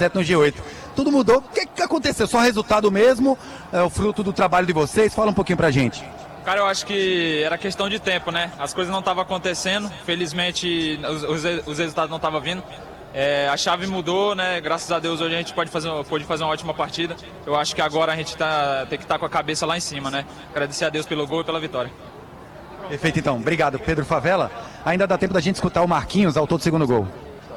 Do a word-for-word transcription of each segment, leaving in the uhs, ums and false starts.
sete no G oito. Tudo mudou. O que, que aconteceu? Só resultado mesmo? É o fruto do trabalho de vocês? Fala um pouquinho pra gente. Cara, eu acho que era questão de tempo, né? As coisas não estavam acontecendo, felizmente os, os, os resultados não estavam vindo. É, a chave mudou, né? Graças a Deus hoje a gente pode fazer, pode fazer uma ótima partida. Eu acho que agora a gente tá, tem que estar tá com a cabeça lá em cima, né? Agradecer a Deus pelo gol e pela vitória. Perfeito, então. Obrigado, Pedro Favela. Ainda dá tempo da gente escutar o Marquinhos, autor do segundo gol.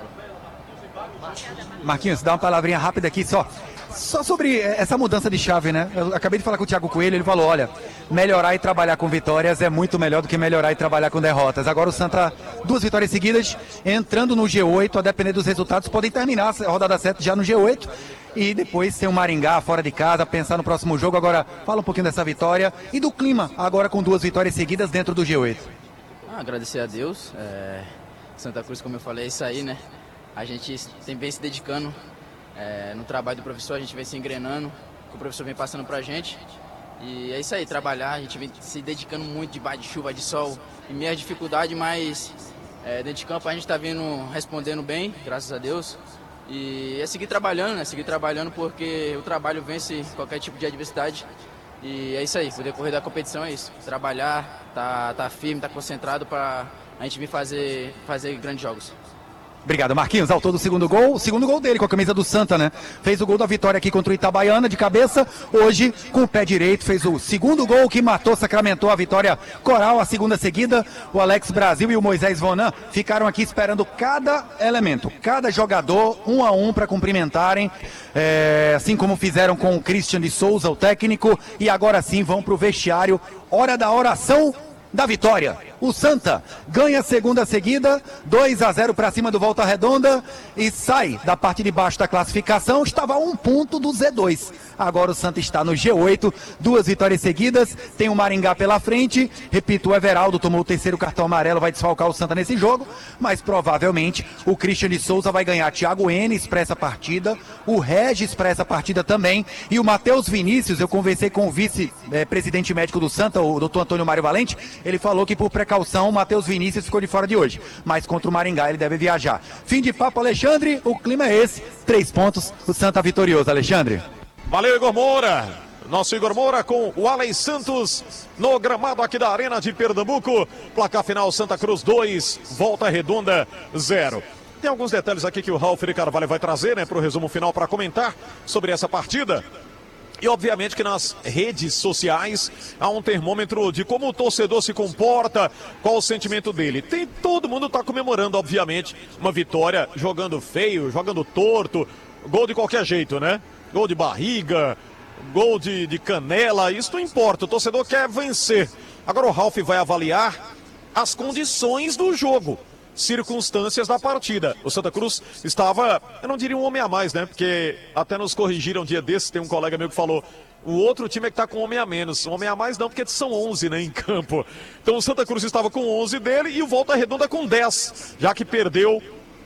Marquinhos, dá uma palavrinha rápida aqui só. Só sobre essa mudança de chave, né? Eu acabei de falar com o Thiago Coelho, ele falou, olha, melhorar e trabalhar com vitórias é muito melhor do que melhorar e trabalhar com derrotas. Agora o Santa, duas vitórias seguidas, entrando no G oito, a depender dos resultados, podem terminar a rodada sete já no G oito e depois ter um Maringá fora de casa, pensar no próximo jogo. Agora, fala um pouquinho dessa vitória e do clima, agora com duas vitórias seguidas dentro do G oito. Ah, agradecer a Deus, é... Santa Cruz, como eu falei, é isso aí, né? A gente tem vem se dedicando é, no trabalho do professor, a gente vem se engrenando, que o professor vem passando pra gente. E é isso aí, trabalhar, a gente vem se dedicando muito debaixo de chuva, de sol, em meio à dificuldade, mas é, dentro de campo a gente tá vindo respondendo bem, graças a Deus. E é seguir trabalhando, né? Seguir trabalhando porque o trabalho vence qualquer tipo de adversidade. E é isso aí, o decorrer da competição é isso. Trabalhar, tá, tá firme, tá concentrado para a gente vir fazer, fazer grandes jogos. Obrigado, Marquinhos, autor do segundo gol, o segundo gol dele com a camisa do Santa, né? Fez o gol da vitória aqui contra o Itabaiana de cabeça, hoje com o pé direito fez o segundo gol que matou, sacramentou a vitória coral, a segunda seguida. O Alex Brasil e o Moisés Vonan ficaram aqui esperando cada elemento, cada jogador, um a um para cumprimentarem, é, assim como fizeram com o Christian de Souza, o técnico, e agora sim vão para o vestiário, hora da oração da vitória. O Santa ganha a segunda seguida, dois a zero para cima do Volta Redonda e sai da parte de baixo da classificação, estava a um ponto do Z dois. Agora o Santa está no G oito, duas vitórias seguidas, tem o Maringá pela frente, repito, o Everaldo tomou o terceiro cartão amarelo, vai desfalcar o Santa nesse jogo, mas provavelmente o Christian de Souza vai ganhar Thiago Enes para essa partida, o Regis para essa partida também, e o Matheus Vinícius, eu conversei com o vice-presidente médico do Santa, o doutor Antônio Mário Valente, ele falou que por precaução o Matheus Vinícius ficou de fora de hoje, mas contra o Maringá ele deve viajar. Fim de papo, Alexandre, o clima é esse, três pontos, o Santa vitorioso, Alexandre. Valeu, Igor Moura. Nosso Igor Moura com o Alex Santos no gramado aqui da Arena de Pernambuco. Placar final, Santa Cruz dois, Volta Redonda zero. Tem alguns detalhes aqui que o Ralf de Carvalho vai trazer, né, para o resumo final, para comentar sobre essa partida. E obviamente que nas redes sociais há um termômetro de como o torcedor se comporta, qual o sentimento dele. Tem, todo mundo está comemorando, obviamente, uma vitória, jogando feio, jogando torto, gol de qualquer jeito, né? Gol de barriga, gol de, de canela, isso não importa, o torcedor quer vencer. Agora o Ralf vai avaliar as condições do jogo, circunstâncias da partida. O Santa Cruz estava, eu não diria um homem a mais, né? Porque até nos corrigiram um dia desses, tem um colega meu que falou, o outro time é que tá com um homem a menos. Um homem a mais não, porque são onze, né, em campo. Então o Santa Cruz estava com onze dele e o Volta Redonda com dez, já que perdeu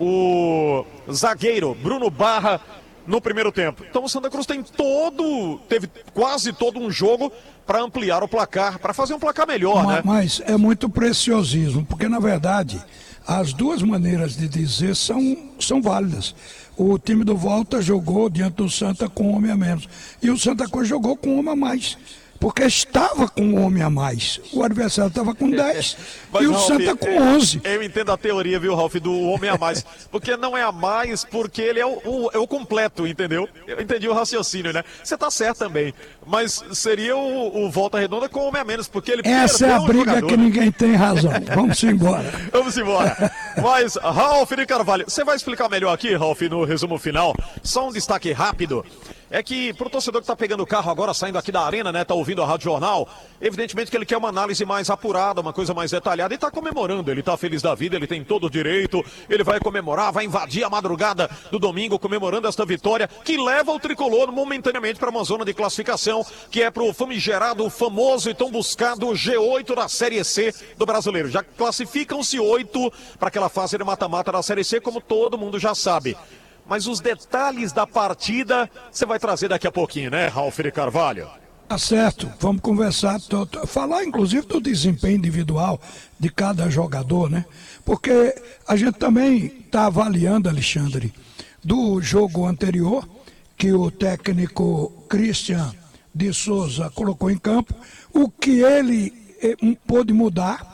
o zagueiro Bruno Barra no primeiro tempo. Então o Santa Cruz tem todo, teve quase todo um jogo para ampliar o placar, para fazer um placar melhor, mas, né? Mas é muito preciosismo, porque na verdade as duas maneiras de dizer são, são válidas. O time do Volta jogou diante do Santa com um homem a menos. E o Santa Cruz jogou com um homem a mais. Porque estava com um homem a mais. O adversário estava com dez Mas, e o Ralf, Santa com eu, onze. Eu entendo a teoria, viu, Ralf, do homem a mais. Porque não é a mais, porque ele é o, o, é o completo, entendeu? Eu entendi o raciocínio, né? Você tá certo também. Mas seria o, o Volta Redonda com homem a menos, porque ele Essa é a um briga jogador. que ninguém tem razão. Vamos embora. Vamos embora. Mas, Ralf de Carvalho, você vai explicar melhor aqui, Ralf, no resumo final. Só um destaque rápido. É que pro torcedor que tá pegando o carro agora, saindo aqui da arena, né, tá ouvindo a Rádio Jornal, evidentemente que ele quer uma análise mais apurada, uma coisa mais detalhada, e tá comemorando, ele tá feliz da vida, ele tem todo o direito, ele vai comemorar, vai invadir a madrugada do domingo comemorando esta vitória, que leva o tricolor momentaneamente para uma zona de classificação, que é pro famigerado, famoso e tão buscado G oito da Série C do Brasileiro. Já classificam-se oito para aquela fase de mata-mata da Série C, como todo mundo já sabe. Mas os detalhes da partida você vai trazer daqui a pouquinho, né, Ralf de Carvalho? Tá certo, vamos conversar, tô, tô, falar inclusive do desempenho individual de cada jogador, né? Porque a gente também está avaliando, Alexandre, do jogo anterior, que o técnico Christian de Souza colocou em campo, o que ele eh, pôde mudar